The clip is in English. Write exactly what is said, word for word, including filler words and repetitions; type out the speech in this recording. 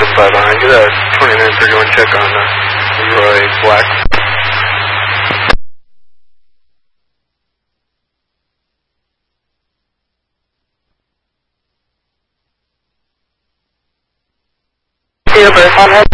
five behind. Get a twenty-nine thirty-one check on uh, Roy Black. Uber, on head.